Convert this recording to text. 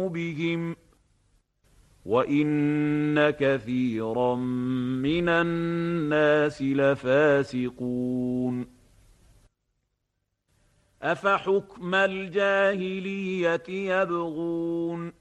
بهم وإن كثيرا من الناس لفاسقون أفحكم الجاهلية يبغون